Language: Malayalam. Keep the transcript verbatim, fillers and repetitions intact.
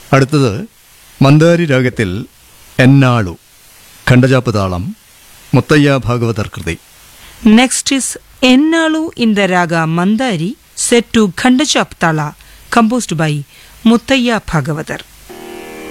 അടുത്തത് മന്ദാരി രാഗത്തിൽ എന്നാളു, ഖണ്ഡജാപ്പ് താളം, മുത്തയ്യ ഭാഗവതർ കൃതി. Next is Ennalu in the raga Mandari set to Khandachap Tala, composed by Muttaya Bhagavatar.